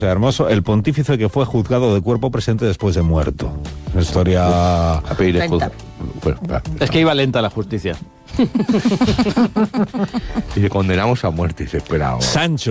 Hermoso, el pontífice que fue juzgado de cuerpo presente después de muerto. Una historia... A pedir Lenta. Es que iba lenta la justicia. Y le condenamos a muerte y se esperaba. Sancho.